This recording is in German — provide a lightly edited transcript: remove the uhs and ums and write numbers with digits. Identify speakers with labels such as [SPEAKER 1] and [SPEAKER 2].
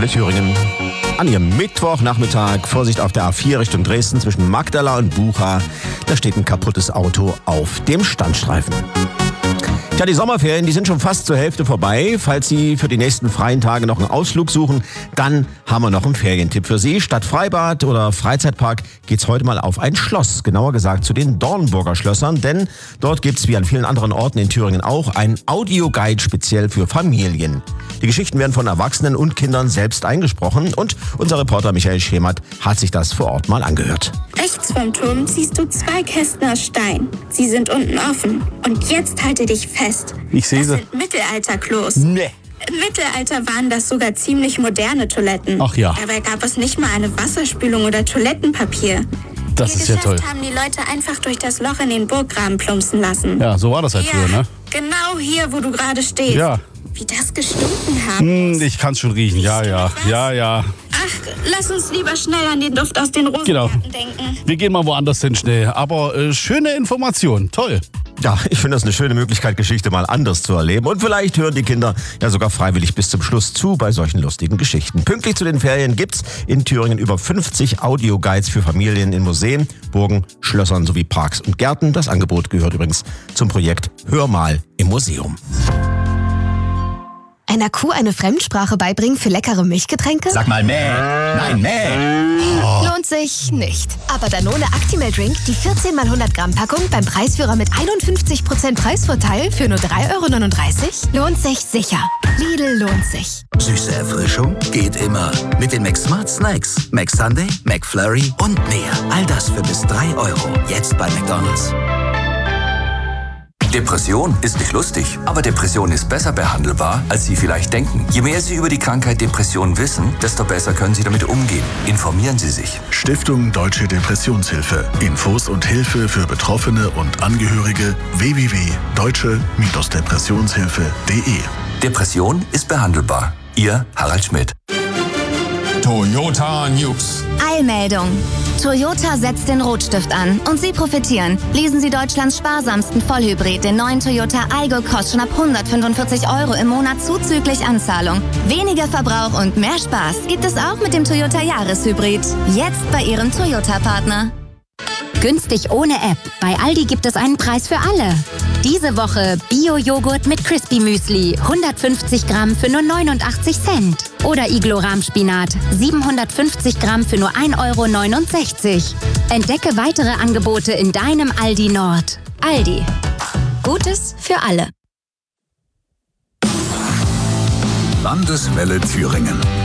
[SPEAKER 1] Welle Thüringen. An ihrem Mittwochnachmittag, Vorsicht auf der A4 Richtung Dresden zwischen Magdala und Bucha. Da steht ein kaputtes Auto auf dem Standstreifen. Tja, die Sommerferien, die sind schon fast zur Hälfte vorbei. Falls Sie für die nächsten freien Tage noch einen Ausflug suchen, dann haben wir noch einen Ferientipp für Sie. Statt Freibad oder Freizeitpark geht's heute mal auf ein Schloss. Genauer gesagt zu den Dornburger Schlössern. Denn dort gibt's wie an vielen anderen Orten in Thüringen auch ein Audioguide speziell für Familien. Die Geschichten werden von Erwachsenen und Kindern selbst eingesprochen. Und unser Reporter Michael Schemert hat sich das vor Ort mal angehört.
[SPEAKER 2] Rechts vom Turm siehst du 2 Kästen aus Stein. Sie sind unten offen. Und jetzt halte dich fest.
[SPEAKER 3] Ich sehe sie.
[SPEAKER 2] Das sind Mittelalterklos.
[SPEAKER 3] Nee.
[SPEAKER 2] Im Mittelalter waren das sogar ziemlich moderne Toiletten.
[SPEAKER 3] Ach ja.
[SPEAKER 2] Dabei gab es nicht mal eine Wasserspülung oder Toilettenpapier.
[SPEAKER 3] Das ist ja toll.
[SPEAKER 2] Haben die Leute einfach durch das Loch in den Burggraben plumpsen lassen.
[SPEAKER 3] Ja, so war das halt früher, ne?
[SPEAKER 2] Genau hier, wo du gerade stehst.
[SPEAKER 3] Ja.
[SPEAKER 2] Wie das gestunken haben.
[SPEAKER 3] Ich kann's schon riechen. Ja.
[SPEAKER 2] Ach, lass uns lieber schnell an den Duft aus den Rosengarten denken.
[SPEAKER 3] Wir gehen mal woanders hin schnell. Aber schöne Information. Toll.
[SPEAKER 1] Ja, ich finde das eine schöne Möglichkeit, Geschichte mal anders zu erleben. Und vielleicht hören die Kinder ja sogar freiwillig bis zum Schluss zu bei solchen lustigen Geschichten. Pünktlich zu den Ferien gibt's in Thüringen über 50 Audioguides für Familien in Museen, Burgen, Schlössern sowie Parks und Gärten. Das Angebot gehört übrigens zum Projekt Hör mal im Museum.
[SPEAKER 4] Einer Kuh eine Fremdsprache beibringen für leckere Milchgetränke?
[SPEAKER 5] Sag mal mäh. Nein, mäh.
[SPEAKER 4] Lohnt sich nicht. Aber Danone Actimel Drink, die 14 x 100 Gramm Packung beim Preisführer mit 51% Preisvorteil für nur 3,39 €? Lohnt sich sicher. Lidl lohnt sich.
[SPEAKER 5] Süße Erfrischung geht immer. Mit den McSmart Snacks. McSunday, McFlurry und mehr. All das für bis 3 €. Jetzt bei McDonald's.
[SPEAKER 6] Depression ist nicht lustig, aber Depression ist besser behandelbar, als Sie vielleicht denken. Je mehr Sie über die Krankheit Depression wissen, desto besser können Sie damit umgehen. Informieren Sie sich.
[SPEAKER 7] Stiftung Deutsche Depressionshilfe. Infos und Hilfe für Betroffene und Angehörige www.deutsche-depressionshilfe.de.
[SPEAKER 6] Depression ist behandelbar. Ihr Harald Schmidt.
[SPEAKER 8] Toyota News.
[SPEAKER 9] Eilmeldung. Toyota setzt den Rotstift an und Sie profitieren. Lesen Sie Deutschlands sparsamsten Vollhybrid, den neuen Toyota Aygo, kostet schon ab 145 € im Monat zuzüglich Anzahlung. Weniger Verbrauch und mehr Spaß gibt es auch mit dem Toyota Jahreshybrid. Jetzt bei Ihrem Toyota-Partner.
[SPEAKER 10] Günstig ohne App. Bei Aldi gibt es einen Preis für alle. Diese Woche Bio-Joghurt mit Crispy Müsli, 150 Gramm für nur 89 Cent. Oder Iglo-Rahmspinat, 750 Gramm für nur 1,69 €. Entdecke weitere Angebote in deinem Aldi Nord. Aldi. Gutes für alle.
[SPEAKER 11] Landeswelle Thüringen.